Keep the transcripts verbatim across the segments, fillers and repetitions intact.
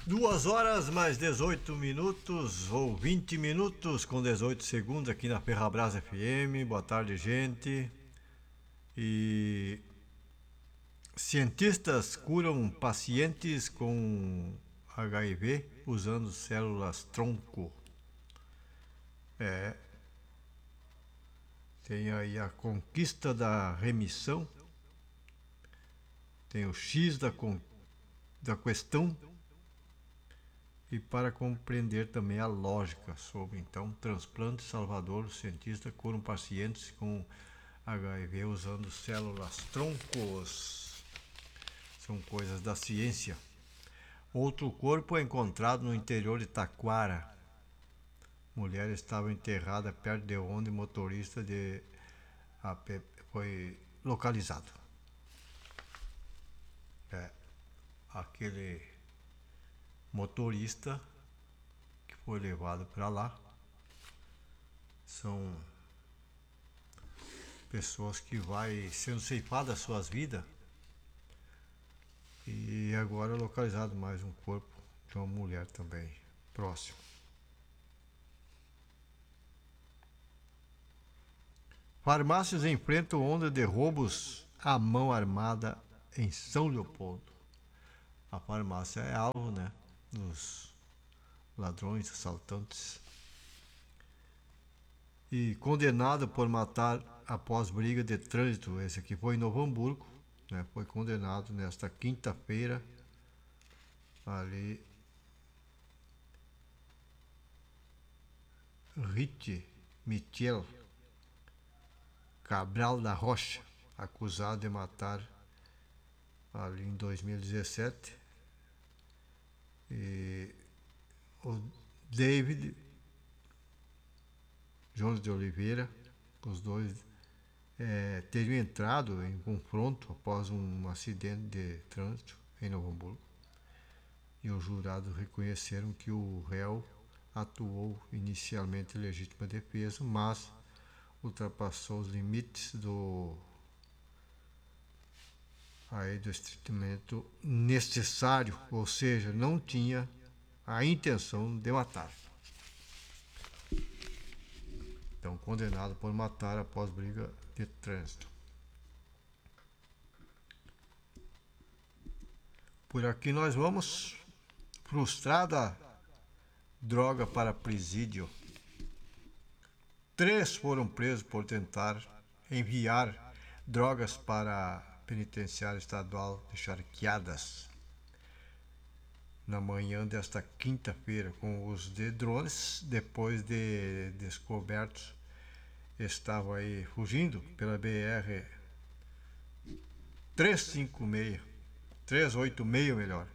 Duas horas mais dezoito minutos, ou vinte minutos com dezoito segundos aqui na Ferrabras F M. Boa tarde, gente. E cientistas curam pacientes com H I V usando células tronco. É. Tem aí a conquista da remissão. Tem o X da, con... da questão. E para compreender também a lógica sobre, então, transplante salvador, os cientistas curam pacientes com H I V usando células troncos. São coisas da ciência. Outro corpo é encontrado no interior de Taquara. Mulher estava enterrada perto de onde o motorista de A P foi localizado. É, aquele motorista que foi levado para lá são pessoas que vai sendo ceifadas suas vidas, e agora é localizado mais um corpo de uma mulher também próximo. Farmácias enfrentam onda de roubos à mão armada em São Leopoldo. A farmácia é alvo, né, dos ladrões, assaltantes. E condenado por matar após briga de trânsito, esse aqui foi em Novo Hamburgo, né, foi condenado nesta quinta-feira ali. Rite Michel Cabral da Rocha, acusado de matar ali em dois mil e dezessete, e o David Jones de Oliveira, os dois é, teriam entrado em confronto após um acidente de trânsito em Novo Hamburgo, e os jurados reconheceram que o réu atuou inicialmente em legítima defesa, mas ultrapassou os limites do aí do estritamente necessário, ou seja, não tinha a intenção de matar. Então, condenado por matar após briga de trânsito. Por aqui nós vamos. Frustrada droga para presídio. Três foram presos por tentar enviar drogas para a penitenciária estadual de Charqueadas na manhã desta quinta-feira com os de drones, depois de descobertos. Estavam aí fugindo pela B R trezentos e cinquenta e seis, trezentos e oitenta e seis melhor,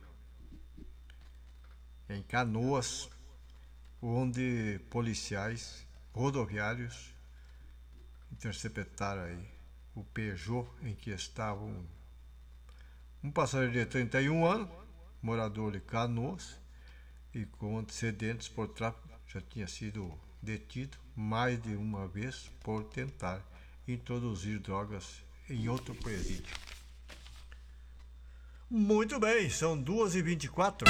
em Canoas, onde policiais rodoviários interceptaram aí o Peugeot em que estava um, um passageiro de trinta e um anos, morador de Canoas, e com antecedentes por tráfico. Já tinha sido detido mais de uma vez por tentar introduzir drogas em outro presídio. Muito bem, são duas e vinte e quatro.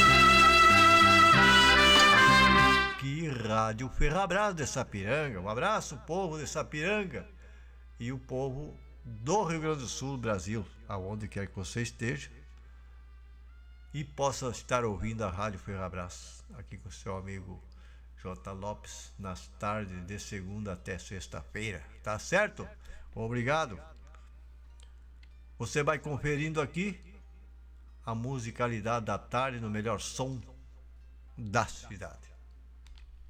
Aqui, Rádio Ferrabras de Sapiranga. Um abraço, povo de Sapiranga e o povo do Rio Grande do Sul, Brasil, aonde quer que você esteja e possa estar ouvindo a Rádio Ferrabras, aqui com seu amigo J. Lopes, nas tardes de segunda até sexta-feira, tá certo? Obrigado. Você vai conferindo aqui a musicalidade da tarde no melhor som da cidade.